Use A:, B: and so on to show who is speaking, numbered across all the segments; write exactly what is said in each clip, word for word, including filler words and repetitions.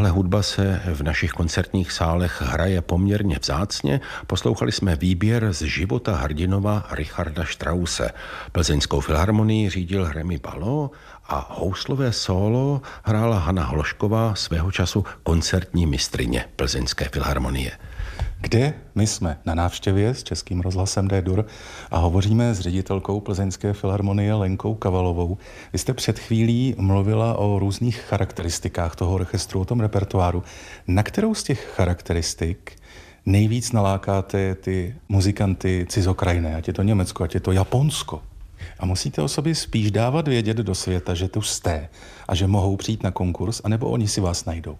A: Tahle hudba se v našich koncertních sálech hraje poměrně vzácně. Poslouchali jsme výběr z života hrdinova Richarda Strausse. Plzeňskou filharmonii řídil Rémy Ballot a houslové sólo hrála Hana Hlošková, svého času koncertní mistryně Plzeňské filharmonie.
B: Kde my jsme na návštěvě s Českým rozhlasem D-dur a hovoříme s ředitelkou Plzeňské filharmonie Lenkou Kavalovou. Vy jste před chvílí mluvila o různých charakteristikách toho orchestru, o tom repertoáru. Na kterou z těch charakteristik nejvíc nalákáte ty muzikanty cizokrajné, ať je to Německo, ať je to Japonsko? A musíte o sobě spíš dávat vědět do světa, že tu jste a že mohou přijít na konkurs, anebo oni si vás najdou?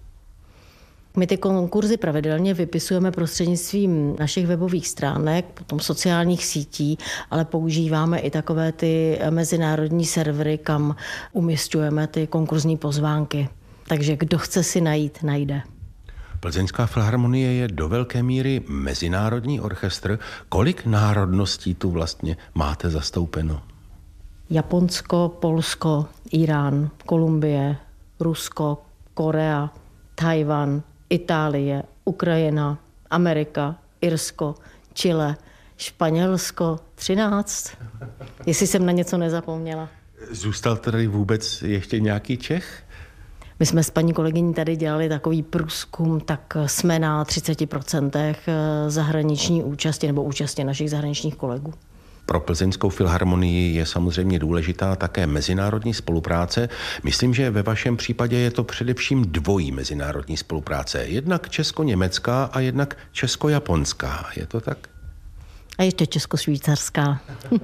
C: My ty konkurzy pravidelně vypisujeme prostřednictvím našich webových stránek, potom sociálních sítí, ale používáme i takové ty mezinárodní servery, kam umisťujeme ty konkurzní pozvánky. Takže kdo chce si najít, najde.
A: Plzeňská filharmonie je do velké míry mezinárodní orchestr. Kolik národností tu vlastně máte zastoupeno?
C: Japonsko, Polsko, Irán, Kolumbie, Rusko, Korea, Tajvan, Itálie, Ukrajina, Amerika, Irsko, Chile, Španělsko, třináct. Jestli jsem na něco nezapomněla.
A: Zůstal tady vůbec ještě nějaký Čech?
C: My jsme s paní kolegyní tady dělali takový průzkum, tak jsme na třicet procent zahraniční účasti nebo účasti našich zahraničních kolegů.
A: Pro Plzeňskou filharmonii je samozřejmě důležitá také mezinárodní spolupráce. Myslím, že ve vašem případě je to především dvojí mezinárodní spolupráce. Jednak česko-německá a jednak česko-japonská. Je to tak?
C: A ještě česko-švýcarská.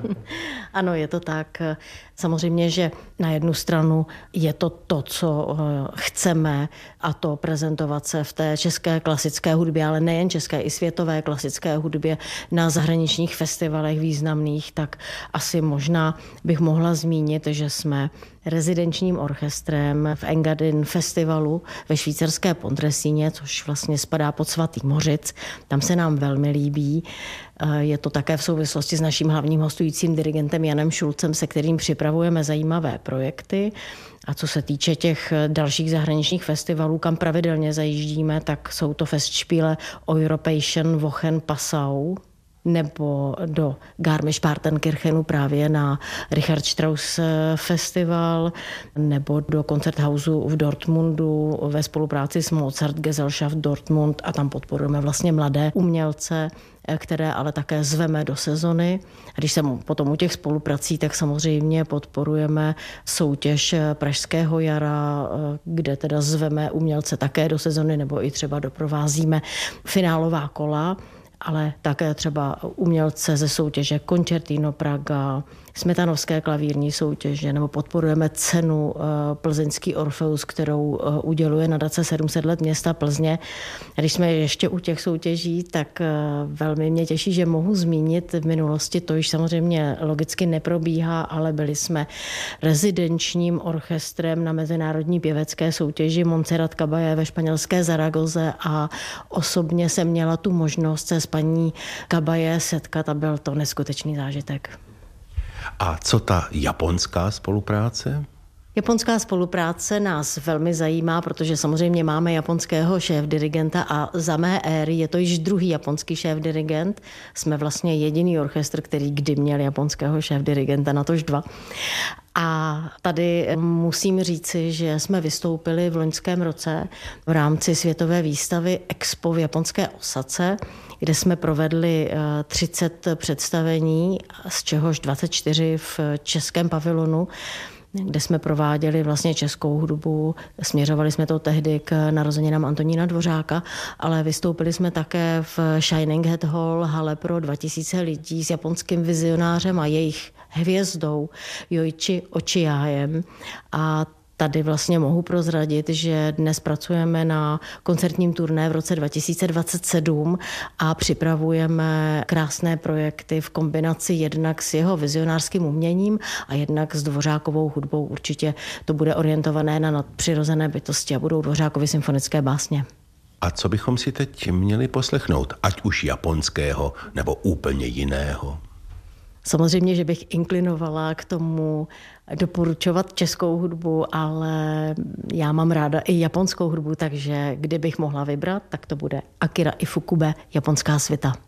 C: Ano, je to tak. Samozřejmě, že na jednu stranu je to to, co chceme, a to prezentovat se v té české klasické hudbě, ale nejen české, i světové klasické hudbě na zahraničních festivalech významných, tak asi možná bych mohla zmínit, že jsme rezidenčním orchestrem v Engadin festivalu ve švýcarské Pontresíně, což vlastně spadá pod Svatý Mořic. Tam se nám velmi líbí. Je to také v souvislosti s naším hlavním hostujícím dirigentem Janem Šulcem, se kterým připravujeme zajímavé projekty. A co se týče těch dalších zahraničních festivalů, kam pravidelně zajíždíme, tak jsou to Festspiele Europäischen Wochen Passau, nebo do Garmisch-Partenkirchenu právě na Richard Strauss festival, nebo do Konzerthausu v Dortmundu ve spolupráci s Mozart Gesellschaft Dortmund, a tam podporujeme vlastně mladé umělce, které ale také zveme do sezony. Když jsem potom u těch spoluprací, tak samozřejmě podporujeme soutěž Pražského jara, kde teda zveme umělce také do sezony, nebo i třeba doprovázíme finálová kola, ale také třeba umělce ze soutěže Concertino Praga, Smetanovské klavírní soutěže, nebo podporujeme cenu Plzeňský Orfeus, kterou uděluje nadace sedm set let města Plzně. A když jsme ještě u těch soutěží, tak velmi mě těší, že mohu zmínit v minulosti, to již samozřejmě logicky neprobíhá, ale byli jsme rezidenčním orchestrem na mezinárodní pěvecké soutěži Montserrat Caballé ve španělské Zaragoze a osobně jsem měla tu možnost se s paní Caballé setkat a byl to neskutečný zážitek.
A: A co ta japonská spolupráce?
C: Japonská spolupráce nás velmi zajímá, protože samozřejmě máme japonského šéfdirigenta a za mé éry je to již druhý japonský šéfdirigent. Jsme vlastně jediný orchestr, který kdy měl japonského šéfdirigenta, natož dva. A tady musím říci, že jsme vystoupili v loňském roce v rámci světové výstavy Expo v japonské Osace, kde jsme provedli třicet představení, z čehož dvacet čtyři v českém pavilonu, kde jsme prováděli vlastně českou hudbu. Směřovali jsme to tehdy k narozeninám Antonína Dvořáka, ale vystoupili jsme také v Shining Head Hall, hale pro dva tisíce lidí s japonským vizionářem a jejich hvězdou Yoichi Ochiajem. A tady vlastně mohu prozradit, že dnes pracujeme na koncertním turné v roce dva tisíce dvacet sedm a připravujeme krásné projekty v kombinaci jednak s jeho vizionářským uměním a jednak s Dvořákovou hudbou. Určitě to bude orientované na nadpřirozené bytosti a budou Dvořákovy symfonické básně.
A: A co bychom si teď měli poslechnout, ať už japonského nebo úplně jiného?
C: Samozřejmě, že bych inklinovala k tomu doporučovat českou hudbu, ale já mám ráda i japonskou hudbu, takže kdybych mohla vybrat, tak to bude Akira Ifukube, Japonská svita.